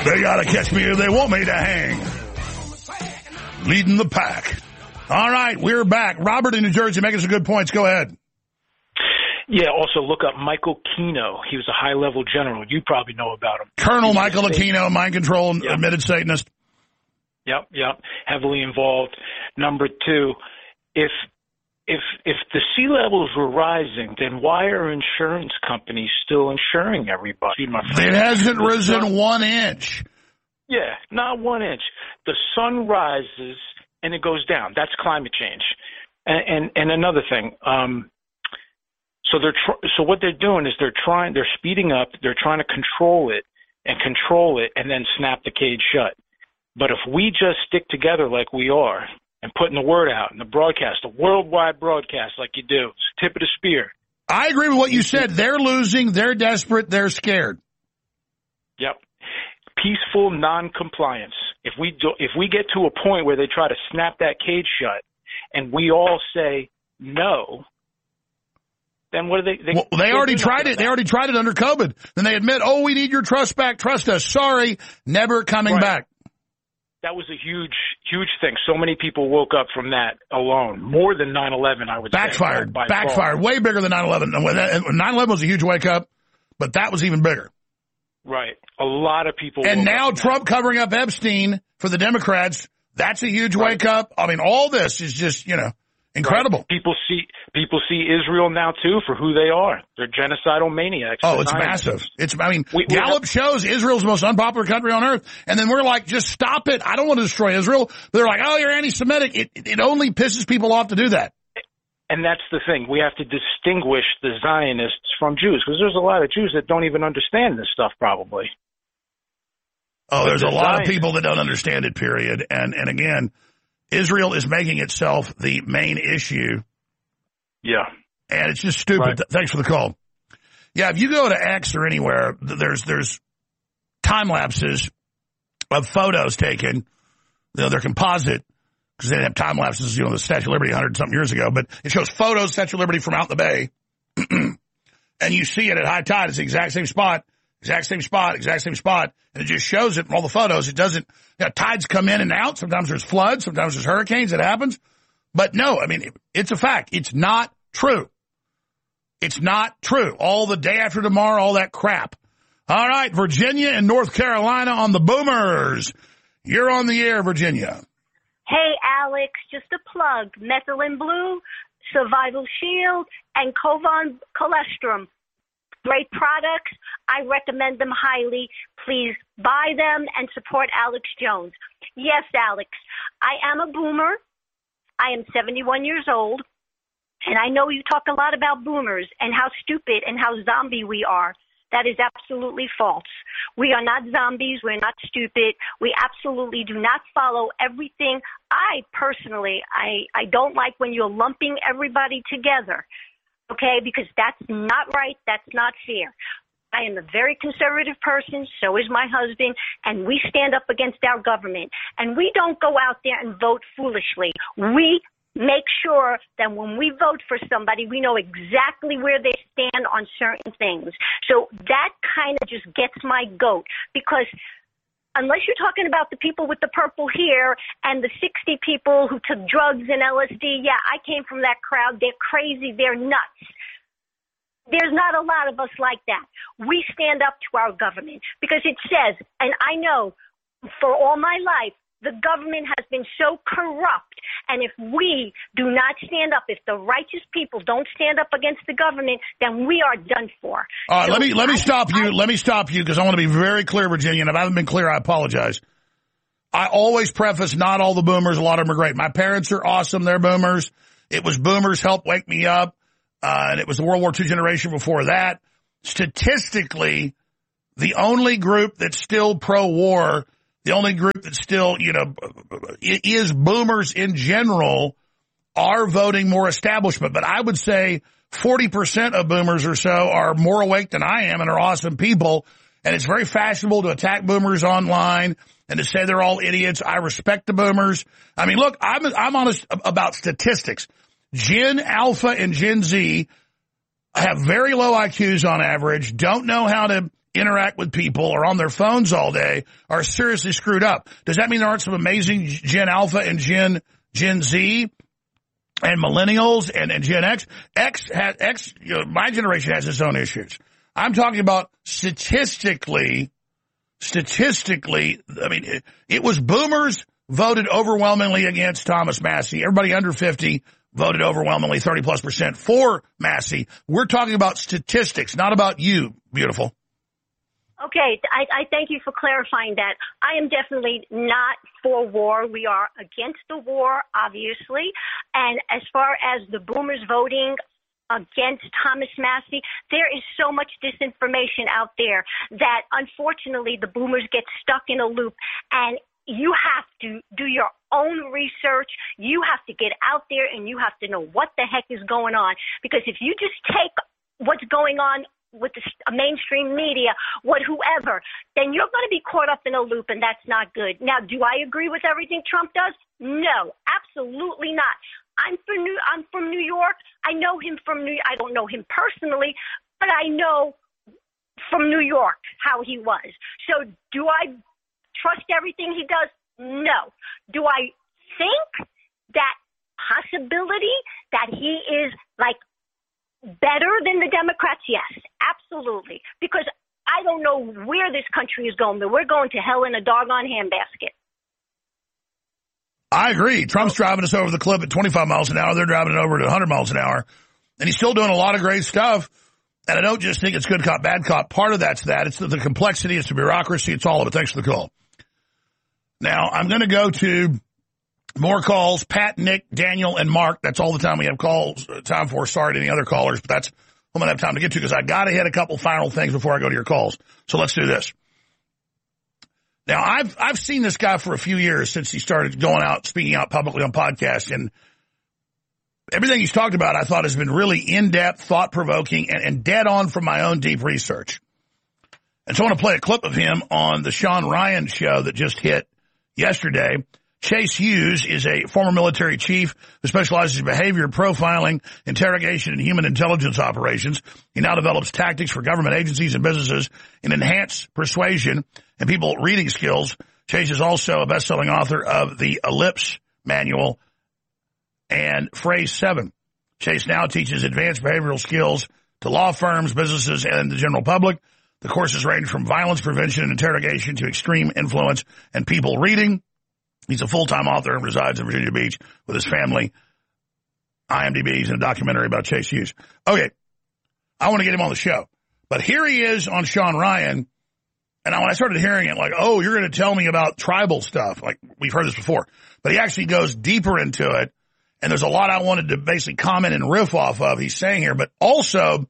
They gotta catch me or they want me to hang. Leading the pack. All right, we're back. Robert in New Jersey making some good points. Go ahead. Yeah, also look up Michael Aquino. He was a high-level general. You probably know about him. Colonel Michael Aquino, mind control, Yep. admitted Satanist. Yep. Heavily involved. Number two, if the sea levels were rising, then why are insurance companies still insuring everybody, my friend? It hasn't risen 1 inch. Yeah, not 1 inch. The sun rises and it goes down. That's climate change. And another thing, so what they're doing is they're speeding up. They're trying to control it and then snap the cage shut. But if we just stick together like we are and putting the word out in the broadcast, a worldwide broadcast like you do, it's the tip of the spear. I agree with what you said. They're losing. They're desperate. They're scared. Yep. Peaceful non-compliance. If we get to a point where they try to snap that cage shut and we all say no, then what do they already tried it. They already tried it under COVID. Then they admit, oh, we need your trust back. Trust us. Sorry. Never coming back. That was a huge, huge thing. So many people woke up from that alone. More than 9/11, I would say. Backfired. Way bigger than 9/11. 9/11 was a huge wake up, but that was even bigger. Right. A lot of people. And now Trump covering up Epstein for the Democrats. That's a huge wake up. I mean, all this is just, incredible. Right. People see Israel now too for who they are. They're genocidal maniacs. Oh, it's massive. Gallup shows Israel's the most unpopular country on earth. And then we're like, just stop it. I don't want to destroy Israel. They're like, oh, you're anti-Semitic. It only pisses people off to do that. And that's the thing. We have to distinguish the Zionists from Jews because there's a lot of Jews that don't even understand this stuff probably. Oh, there's a lot of people that don't understand it, period. And again, Israel is making itself the main issue. Yeah. And it's just stupid. Right. Thanks for the call. Yeah, if you go to X or anywhere, there's time lapses of photos taken. They're composite because they didn't have time lapses, the Statue of Liberty 100-something years ago. But it shows photos, Statue of Liberty from out in the bay. And you see it at high tide. It's the exact same spot. And it just shows it in all the photos. It doesn't, tides come in and out. Sometimes there's floods. Sometimes there's hurricanes. It happens. But no, I mean, it's a fact. It's not true. It's not true. All the day after tomorrow, all that crap. All right, Virginia and North Carolina on the boomers. You're on the air, Virginia. Hey, Alex, just a plug. Methylene Blue, Survival Shield, and Covan Colostrum. Great products. I recommend them highly. Please buy them and support Alex Jones. Yes, Alex, I am a boomer. I am 71 years old. And I know you talk a lot about boomers and how stupid and how zombie we are. That is absolutely false. We are not zombies. We're not stupid. We absolutely do not follow everything. I personally, I don't like when you're lumping everybody together. Okay, because that's not right. That's not fair. I am a very conservative person. So is my husband. And we stand up against our government. And we don't go out there and vote foolishly. We make sure that when we vote for somebody, we know exactly where they stand on certain things. So that kind of just gets my goat because unless you're talking about the people with the purple hair and the 60 people who took drugs and LSD, yeah, I came from that crowd. They're crazy. They're nuts. There's not a lot of us like that. We stand up to our government because it says, and I know for all my life, the government has been so corrupt. And if we do not stand up, if the righteous people don't stand up against the government, then we are done for. All right, so let me stop you. Let me stop you because I want to be very clear, Virginia. And if I haven't been clear, I apologize. I always preface not all the boomers. A lot of them are great. My parents are awesome. They're boomers. It was boomers helped wake me up. And it was the World War II generation before that. Statistically, the only group that's still pro-war, the only group that still, is boomers in general are voting more establishment. But I would say 40% of boomers or so are more awake than I am and are awesome people. And it's very fashionable to attack boomers online and to say they're all idiots. I respect the boomers. I mean, look, I'm honest about statistics. Gen Alpha and Gen Z have very low IQs on average, don't know how to interact with people or on their phones all day are seriously screwed up. Does that mean there aren't some amazing Gen Alpha and Gen Z and millennials and Gen X? My generation has its own issues. I'm talking about statistically, I mean, it was boomers voted overwhelmingly against Thomas Massie. Everybody under 50 voted overwhelmingly 30+% for Massie. We're talking about statistics, not about you, beautiful. Okay, I thank you for clarifying that. I am definitely not for war. We are against the war, obviously. And as far as the boomers voting against Thomas Massie, there is so much disinformation out there that unfortunately the boomers get stuck in a loop, and you have to do your own research. You have to get out there and you have to know what the heck is going on, because if you just take what's going on with the mainstream media, whoever, then you're going to be caught up in a loop, and that's not good. Now, do I agree with everything Trump does? No, absolutely not. I'm from New York. I know him I don't know him personally, but I know from New York how he was. So do I trust everything he does? No. Do I think that possibility that he is like better than the Democrats? Yes, absolutely. Because I don't know where this country is going, but we're going to hell in a doggone handbasket. I agree. Trump's driving us over the cliff at 25 miles an hour. They're driving it over at 100 miles an hour. And he's still doing a lot of great stuff. And I don't just think it's good cop, bad cop. Part of that's that. It's the complexity. It's the bureaucracy. It's all of it. Thanks for the call. Now, I'm going to go to more calls. Pat, Nick, Daniel, and Mark. That's all the time we have time for. Sorry to any other callers, but that's what I'm going to have time to get to because I got to hit a couple final things before I go to your calls. So let's do this. Now, I've seen this guy for a few years since he started going out, speaking out publicly on podcasts, and everything he's talked about I thought has been really in-depth, thought-provoking, and dead on from my own deep research. And so I want to play a clip of him on the Sean Ryan show that just hit yesterday. Chase Hughes is a former military chief who specializes in behavior profiling, interrogation, and human intelligence operations. He now develops tactics for government agencies and businesses and enhanced persuasion and people reading skills. Chase is also a best-selling author of the Ellipse Manual and Phrase 7. Chase now teaches advanced behavioral skills to law firms, businesses, and the general public. The courses range from violence prevention and interrogation to extreme influence and people reading. He's a full-time author and resides in Virginia Beach with his family. IMDb's in a documentary about Chase Hughes. Okay, I want to get him on the show. But here he is on Sean Ryan, and when I started hearing it, like, oh, you're going to tell me about tribal stuff. Like, we've heard this before. But he actually goes deeper into it, and there's a lot I wanted to basically comment and riff off of he's saying here. But also,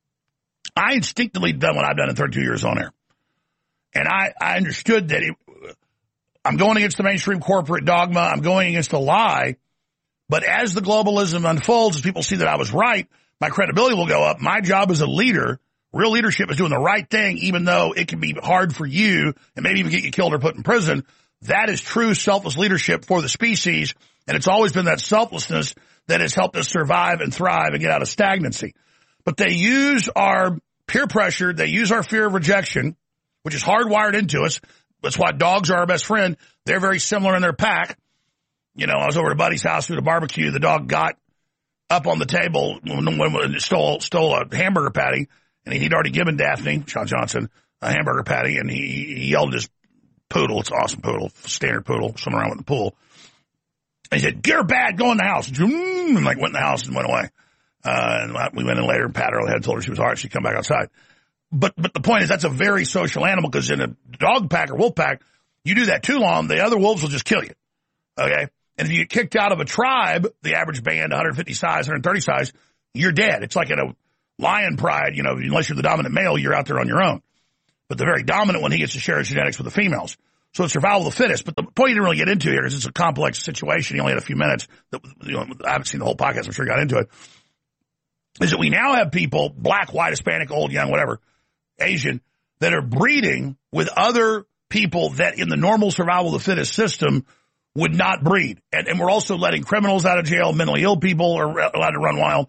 I instinctively done what I've done in 32 years on air. And I understood that I'm going against the mainstream corporate dogma. I'm going against a lie. But as the globalism unfolds, as people see that I was right, my credibility will go up. My job as a leader, real leadership, is doing the right thing, even though it can be hard for you and maybe even get you killed or put in prison. That is true selfless leadership for the species. And it's always been that selflessness that has helped us survive and thrive and get out of stagnancy. But they use our peer pressure. They use our fear of rejection, which is hardwired into us. That's why dogs are our best friend. They're very similar in their pack. You know, I was over at a buddy's house at a barbecue. The dog got up on the table when stole a hamburger patty, and he'd already given Daphne, Sean Johnson, a hamburger patty, and he yelled at his poodle. It's an awesome poodle, standard poodle, swimming around with the pool. And he said, "Get her bad, go in the house." And like went in the house and went away. And we went in later and patted her on the head, told her she was all right. She'd come back outside. But the point is, that's a very social animal, because in a dog pack or wolf pack, you do that too long, the other wolves will just kill you. Okay? And if you get kicked out of a tribe, the average band, 150 size, 130 size, you're dead. It's like in a lion pride, you know, unless you're the dominant male, you're out there on your own. But the very dominant one, he gets to share his genetics with the females. So it's survival of the fittest. But the point you didn't really get into here is it's a complex situation. He only had a few minutes. I haven't seen the whole podcast. I'm sure he got into it. Is that we now have people, black, white, Hispanic, old, young, whatever, Asian, that are breeding with other people that in the normal survival of the fittest system would not breed. And we're also letting criminals out of jail, mentally ill people are allowed to run wild.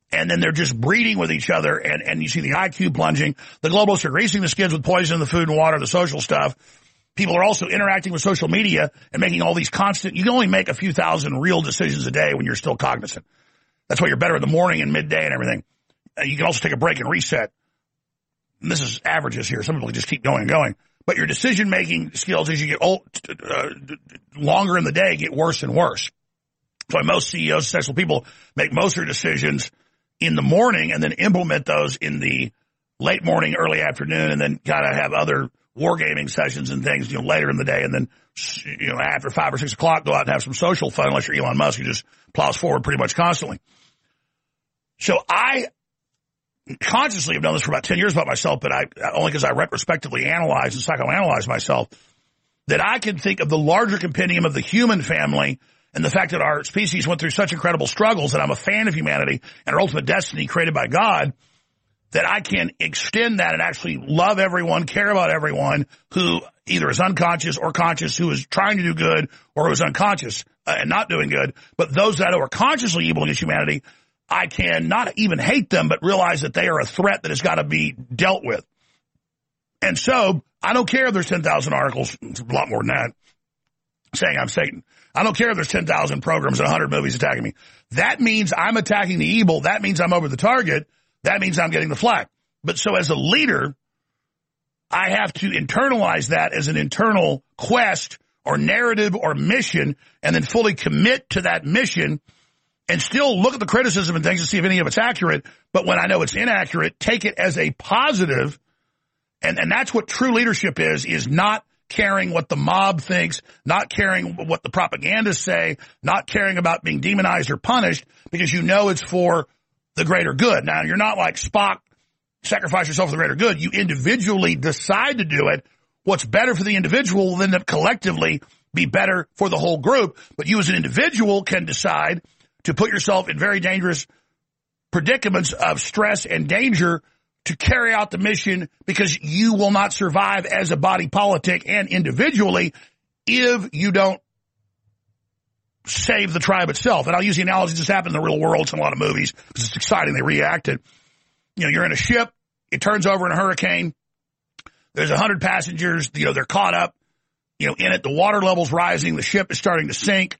And then they're just breeding with each other, and you see the IQ plunging. The globalists are greasing the skids with poison in the food and water, the social stuff. People are also interacting with social media and making all these constant. You can only make a few thousand real decisions a day when you're still cognizant. That's why you're better in the morning and midday and everything. You can also take a break and reset. And this is averages here. Some people just keep going and going. But your decision-making skills as you get old, longer in the day get worse and worse. That's why most CEOs, successful people, make most of their decisions in the morning and then implement those in the late morning, early afternoon, and then kind of have other wargaming sessions and things, later in the day. And then, after 5 or 6 o'clock, go out and have some social fun, unless you're Elon Musk, who just plows forward pretty much constantly. So I consciously have done this for about 10 years about myself, but only because I retrospectively analyze and psychoanalyze myself, that I can think of the larger compendium of the human family and the fact that our species went through such incredible struggles, that I'm a fan of humanity and our ultimate destiny created by God, that I can extend that and actually love everyone, care about everyone who either is unconscious or conscious, who is trying to do good or who is unconscious and not doing good. But those that are consciously evil against humanity, I can not even hate them, but realize that they are a threat that has got to be dealt with. And so I don't care if there's 10,000 articles, it's a lot more than that, saying I'm Satan. I don't care if there's 10,000 programs and 100 movies attacking me. That means I'm attacking the evil. That means I'm over the target. That means I'm getting the flack. But so as a leader, I have to internalize that as an internal quest or narrative or mission, and then fully commit to that mission and still look at the criticism and things to see if any of it's accurate. But when I know it's inaccurate, take it as a positive. And that's what true leadership is not caring what the mob thinks, not caring what the propagandists say, not caring about being demonized or punished, because you know it's for the greater good. Now, you're not like Spock, sacrifice yourself for the greater good. You individually decide to do it. What's better for the individual will end up collectively be better for the whole group. But you as an individual can decide to put yourself in very dangerous predicaments of stress and danger to carry out the mission, because you will not survive as a body politic and individually if you don't save the tribe itself. And I'll use the analogy that just happened in the real world. It's in a lot of movies because it's exciting. They reacted. You're in a ship. It turns over in a hurricane. There's 100 passengers. They're caught up, in it. The water level's rising. The ship is starting to sink.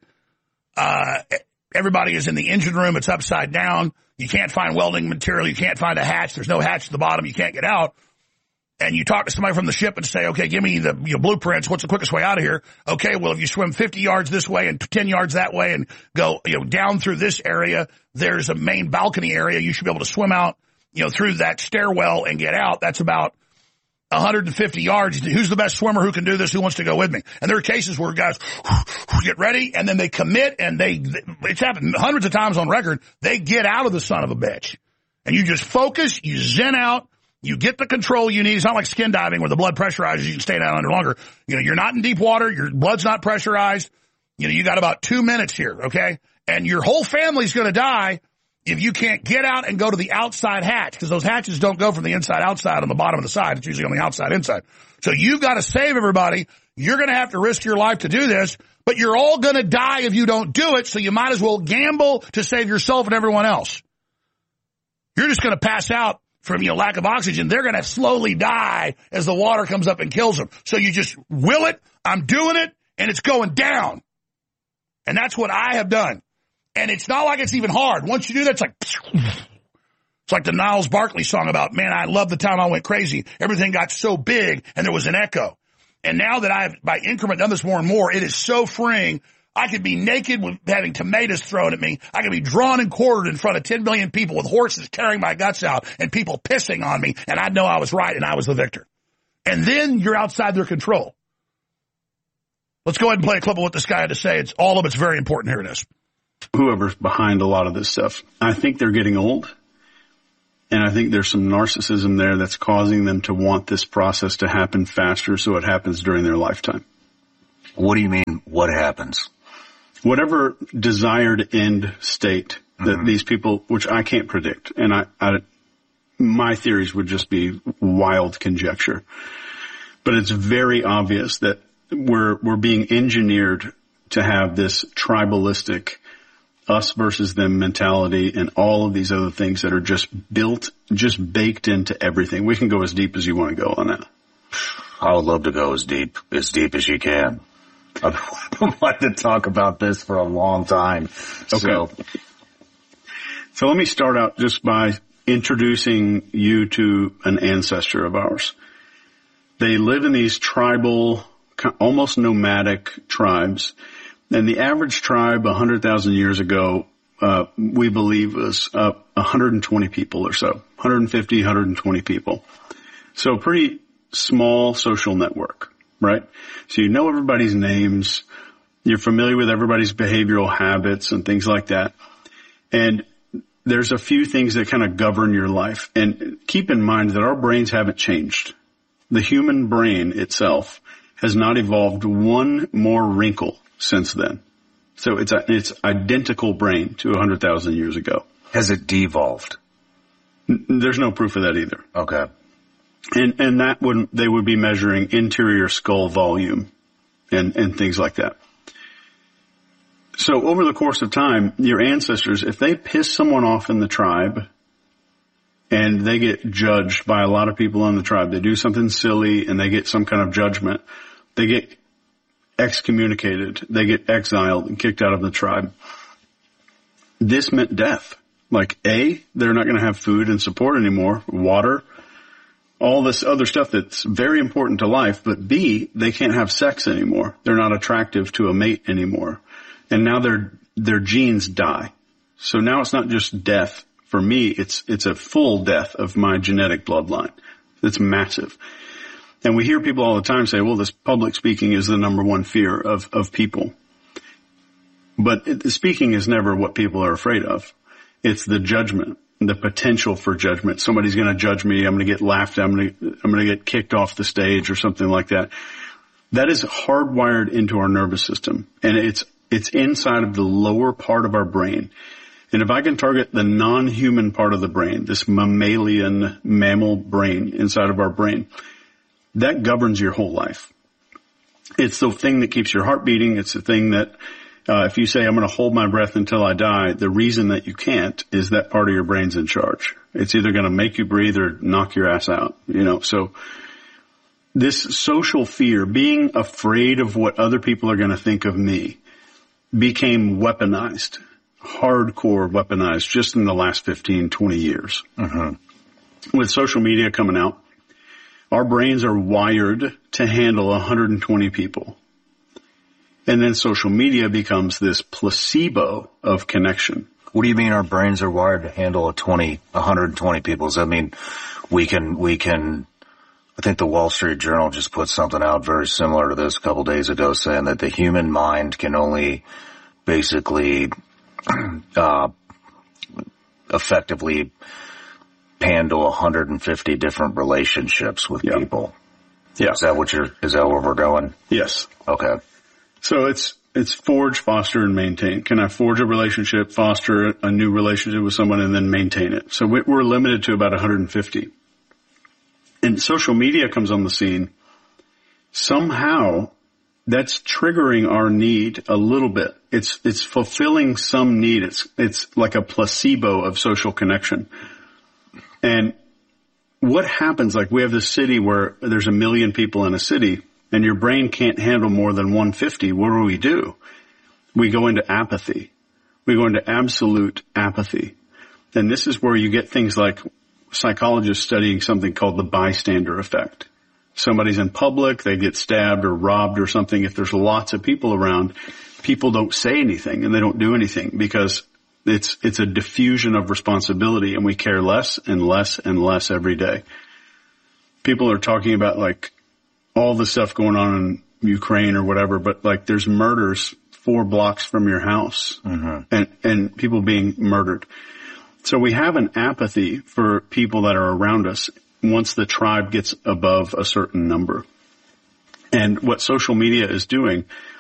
Everybody is in the engine room. It's upside down. You can't find welding material. You can't find a hatch. There's no hatch at the bottom. You can't get out. And you talk to somebody from the ship and say, okay, give me the blueprints. What's the quickest way out of here? Okay, well, if you swim 50 yards this way and 10 yards that way and go, down through this area, there's a main balcony area. You should be able to swim out, through that stairwell and get out. That's about 150 yards. Who's the best swimmer who can do this? Who wants to go with me? And there are cases where guys get ready and then they commit, and it's happened hundreds of times on record. They get out of the son of a bitch, and you just focus, you zen out, you get the control you need. It's not like skin diving where the blood pressurizes, you can stay down under longer. You're not in deep water. Your blood's not pressurized. You got about 2 minutes here. Okay. And your whole family's going to die if you can't get out and go to the outside hatch, because those hatches don't go from the inside outside on the bottom of the side. It's usually on the outside inside. So you've got to save everybody. You're going to have to risk your life to do this, but you're all going to die if you don't do it. So you might as well gamble to save yourself and everyone else. You're just going to pass out from lack of oxygen. They're going to slowly die as the water comes up and kills them. So you just will it. I'm doing it, and it's going down. And that's what I have done. And it's not like it's even hard. Once you do that, it's like the Niles Barkley song about, man, I love the time I went crazy. Everything got so big and there was an echo. And now that I've, by increment, done this more and more, it is so freeing. I could be naked with having tomatoes thrown at me. I could be drawn and quartered in front of 10 million people with horses tearing my guts out and people pissing on me. And I'd know I was right and I was the victor. And then you're outside their control. Let's go ahead and play a clip of what this guy had to say. All of it's very important. Here it is. Whoever's behind a lot of this stuff, I think they're getting old. And I think there's some narcissism there that's causing them to want this process to happen faster so it happens during their lifetime. What do you mean, what happens? Whatever desired end state that these people, which I can't predict, and my theories would just be wild conjecture. But it's very obvious that we're being engineered to have this tribalistic us versus them mentality and all of these other things that are just baked into everything. We can go as deep as you want to go on that. I would love to go as deep as you can. I've wanted to talk about this for a long time. Okay. So let me start out just by introducing you to an ancestor of ours. They live in these tribal, almost nomadic tribes. And the average tribe 100,000 years ago, we believe was 120 people or so, 150, 120 people. So pretty small social network, right? So you know everybody's names. You're familiar with everybody's behavioral habits and things like that. And there's a few things that kind of govern your life. And keep in mind that our brains haven't changed. The human brain itself has not evolved one more wrinkle since then. So it's identical brain to 100,000 years ago. Has it devolved? There's no proof of that either. Okay. And they would be measuring interior skull volume and things like that. So over the course of time, your ancestors, if they piss someone off in the tribe and they get judged by a lot of people in the tribe, they do something silly and they get some kind of judgment, they get excommunicated, they get exiled and kicked out of the tribe. This meant death. Like A, they're not going to have food and support anymore, water, all this other stuff that's very important to life. But B, they can't have sex anymore. They're not attractive to a mate anymore. And now their genes die. So now it's not just death. For me, it's a full death of my genetic bloodline. It's massive. And we hear people all the time say, well, this public speaking is the number one fear of people. But speaking is never what people are afraid of. It's the judgment, the potential for judgment. Somebody's going to judge me. I'm going to get laughed at. I'm going to get kicked off the stage or something like that. That is hardwired into our nervous system. And it's inside of the lower part of our brain. And if I can target the non-human part of the brain, this mammalian mammal brain inside of our brain, that governs your whole life. It's the thing that keeps your heart beating. It's the thing that, if you say, I'm going to hold my breath until I die, the reason that you can't is that part of your brain's in charge. It's either going to make you breathe or knock your ass out, so this social fear, being afraid of what other people are going to think of me, became weaponized, hardcore weaponized just in the last 15, 20 years. Mm-hmm. With social media coming out, our brains are wired to handle 120 people. And then social media becomes this placebo of connection. What do you mean our brains are wired to handle 120 people? Does that mean we can, I think the Wall Street Journal just put something out very similar to this a couple days ago saying that the human mind can only basically, effectively handle 150 different relationships with people. Yeah. Is that where we're going? Yes. Okay. So it's forge, foster, and maintain. Can I forge a relationship, foster a new relationship with someone, and then maintain it? So we're limited to about 150. And social media comes on the scene. Somehow that's triggering our need a little bit. It's fulfilling some need. It's like a placebo of social connection. And what happens, like we have this city where there's 1 million people in a city and your brain can't handle more than 150. What do? We go into apathy. We go into absolute apathy. And this is where you get things like psychologists studying something called the bystander effect. Somebody's in public, they get stabbed or robbed or something. If there's lots of people around, people don't say anything and they don't do anything because it's a diffusion of responsibility and we care less and less and less every day. People are talking about like all the stuff going on in Ukraine or whatever, but like there's murders 4 blocks from your house, mm-hmm. and people being murdered. So we have an apathy for people that are around us once the tribe gets above a certain number. And what social media is doing,